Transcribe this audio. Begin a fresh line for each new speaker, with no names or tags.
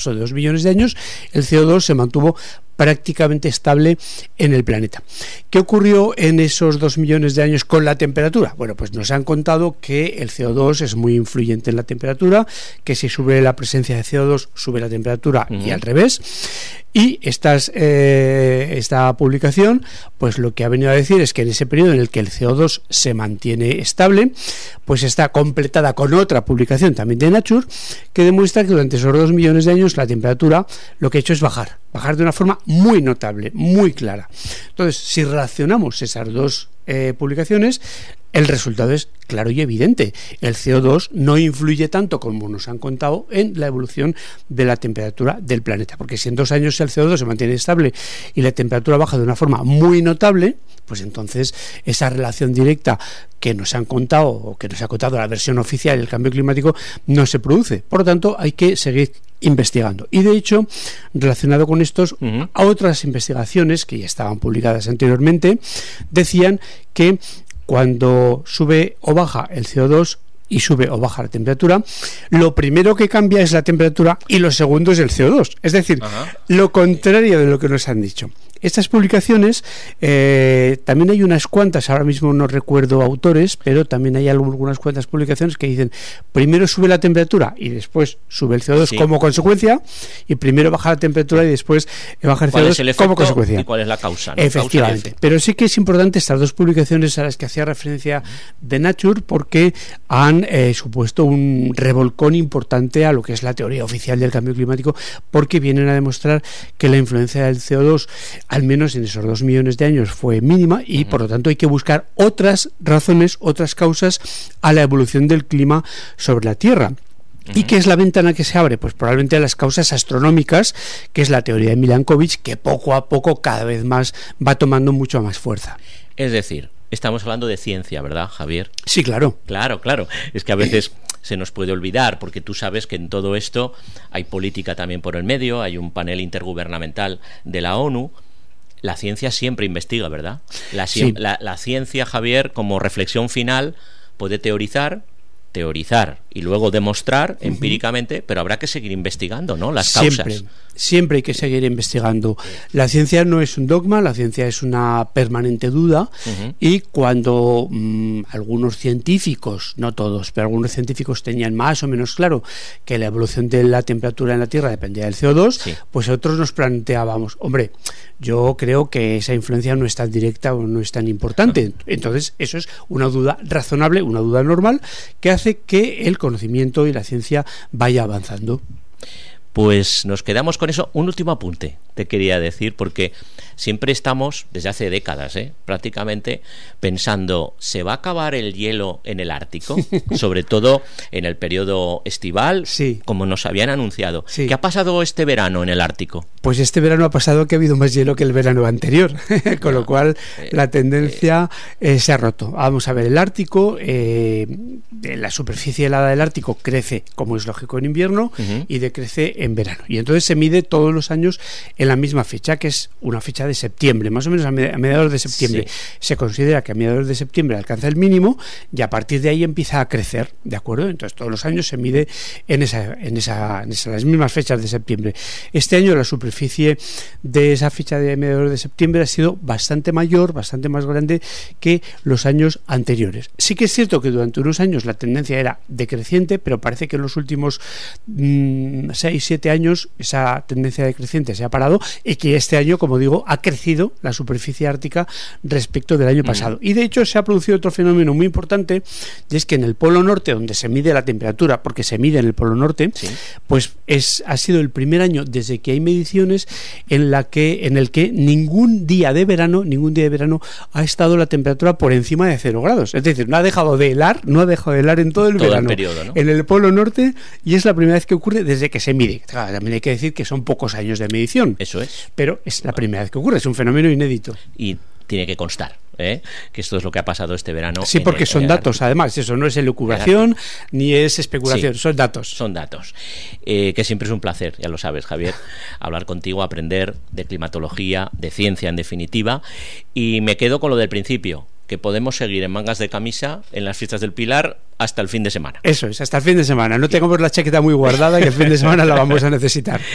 lapso de 2 millones de años, el CO2 se mantuvo prácticamente estable en el planeta. ¿Qué ocurrió en esos 2 millones de años con la temperatura? Bueno, pues nos han contado que el CO2 es muy influyente en la temperatura, que si sube la presencia de CO2 sube la temperatura y al revés. Y esta publicación, pues lo que ha venido a decir es que en ese periodo en el que el CO2 se mantiene estable, pues está completada con otra publicación también de Nature, que demuestra que durante esos 2 millones de años la temperatura lo que ha hecho es bajar de una forma muy notable, muy clara. Entonces, si relacionamos esas dos publicaciones, el resultado es claro y evidente. El CO2 no influye tanto como nos han contado en la evolución de la temperatura del planeta, porque si en 2 años el CO2 se mantiene estable y la temperatura baja de una forma muy notable, pues entonces esa relación directa que nos han contado o que nos ha contado la versión oficial del cambio climático no se produce. Por lo tanto, hay que seguir investigando. Y de hecho, relacionado con estos, otras investigaciones que ya estaban publicadas anteriormente decían que cuando sube o baja el CO2 y sube o baja la temperatura, lo primero que cambia es la temperatura y lo segundo es el CO2. Es decir, lo contrario de lo que nos han dicho. Estas publicaciones, también hay unas cuantas, ahora mismo no recuerdo autores, pero también hay algunas cuantas publicaciones que dicen primero sube la temperatura y después sube el CO2 como consecuencia, y primero baja la temperatura y después baja el CO2 como consecuencia.
¿Y cuál es la causa? ¿No?
Efectivamente. Pero sí que es importante estas dos publicaciones a las que hacía referencia de Nature, porque han supuesto un revolcón importante a lo que es la teoría oficial del cambio climático, porque vienen a demostrar que la influencia del CO2 al menos en esos 2 millones de años fue mínima y por lo tanto hay que buscar otras razones, otras causas a la evolución del clima sobre la Tierra. ¿Y qué es la ventana que se abre? Pues probablemente las causas astronómicas, que es la teoría de Milankovitch, que poco a poco cada vez más va tomando mucho más fuerza.
Es decir, estamos hablando de ciencia, ¿verdad, Javier?
Sí, claro.
Claro. Es que a veces se nos puede olvidar, porque tú sabes que en todo esto hay política también por el medio, hay un panel intergubernamental de la ONU. La ciencia siempre investiga, ¿verdad? La ciencia, Javier, como reflexión final, puede teorizar y luego demostrar empíricamente, pero habrá que seguir investigando, ¿no? Las causas.
Siempre hay que seguir investigando. La ciencia no es un dogma, la ciencia es una permanente duda, y cuando algunos científicos, no todos, pero algunos científicos tenían más o menos claro que la evolución de la temperatura en la Tierra dependía del CO2, pues otros nos planteábamos, hombre, yo creo que esa influencia no es tan directa o no es tan importante. Entonces, eso es una duda razonable, una duda normal, que hace que el conocimiento y la ciencia vaya avanzando.
Pues nos quedamos con eso. Un último apunte te quería decir, porque siempre estamos, desde hace décadas, prácticamente, pensando, ¿se va a acabar el hielo en el Ártico? Sobre todo en el periodo estival, como nos habían anunciado. ¿Qué ha pasado este verano en el Ártico?
Pues este verano ha pasado que ha habido más hielo que el verano anterior, con lo cual la tendencia se ha roto. Vamos a ver, el Ártico, la superficie helada del Ártico crece, como es lógico, en invierno y decrece en verano. Y entonces se mide todos los años en la misma fecha, que es una fecha de septiembre, más o menos a mediados de septiembre. Se considera que a mediados de septiembre alcanza el mínimo y a partir de ahí empieza a crecer, ¿de acuerdo? Entonces todos los años se mide en las mismas fechas de septiembre. Este año la superficie de esa fecha de mediados de septiembre ha sido bastante mayor, bastante más grande que los años anteriores. Sí que es cierto que durante unos años la tendencia era decreciente, pero parece que en los últimos 6-7 años esa tendencia decreciente se ha parado y que este año, como digo, ha crecido la superficie ártica respecto del año pasado. Y de hecho se ha producido otro fenómeno muy importante, y es que en el Polo Norte, donde se mide la temperatura, porque se mide en el Polo Norte, pues ha sido el primer año desde que hay mediciones en el que ningún día de verano ha estado la temperatura por encima de 0 grados. Es decir, no ha dejado de helar en todo el verano,
periodo, ¿no?
En el Polo Norte, y es la primera vez que ocurre desde que se mide. Claro, también hay que decir que son pocos años de medición.
Eso es.
Pero es la primera vez que ocurre, es un fenómeno inédito.
Y tiene que constar, que esto es lo que ha pasado este verano.
Sí, porque son datos, además, eso no es elucubración ni es especulación, son datos.
Son datos. Que siempre es un placer, ya lo sabes, Javier, hablar contigo, aprender de climatología, de ciencia en definitiva, y me quedo con lo del principio, que podemos seguir en mangas de camisa en las fiestas del Pilar hasta el fin de semana.
Eso es, hasta el fin de semana. No tengamos la chaqueta muy guardada, que el fin de semana la vamos a necesitar.